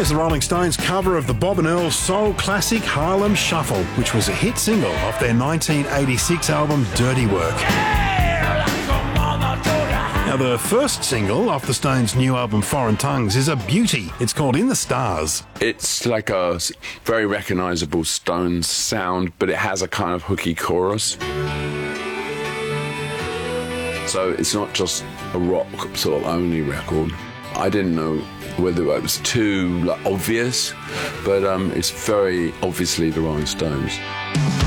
There's the Rolling Stones cover of the Bob and Earl soul classic Harlem Shuffle, which was a hit single off their 1986 album Dirty Work. Now, the first single off the Stones' new album Foreign Tongues is a beauty. It's called In the Stars. It's like a very recognisable Stones sound, but it has a kind of hooky chorus. So it's not just a rock sort of only record. I didn't know whether it was too obvious, but it's very obviously the Rolling Stones.